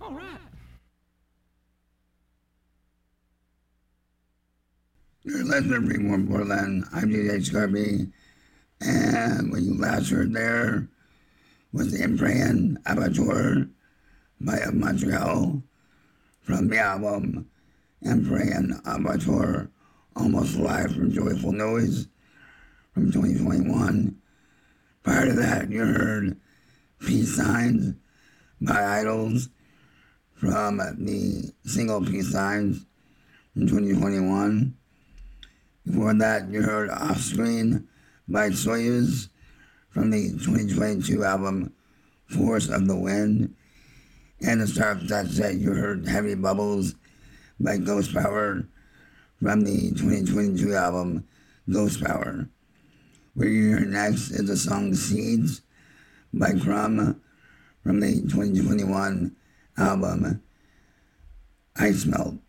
All right. You're listening to Reborn Portland. I'm DJ Scarby, and what you last heard there was the Impraying Abattoir by Of Montreal from the album Impraying Abattoir, almost live from Joyful Noise from 2021. Prior to that, you heard Peace Signs by Idols from the single Peace Signs from 2021. Before that, you heard Off Screen by Soyuz from the 2022 album Force of the Wind. And to start that set, you heard Heavy Bubbles by Ghost Power from the 2022 album Ghost Power. What you hear next is the song Seeds by Crumb from the 2021 album Ice Melt.